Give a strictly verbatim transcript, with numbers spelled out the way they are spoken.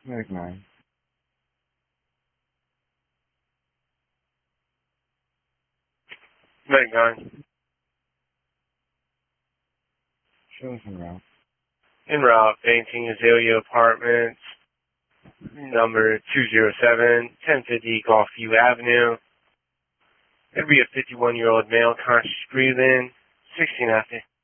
Meg nine. Meg nine. Show us en route. En route, Banting Azalea Apartments, number two zero seven, ten fifty Gulfview Avenue. It'll be a fifty-one-year-old male, conscious breathing, sixteen after.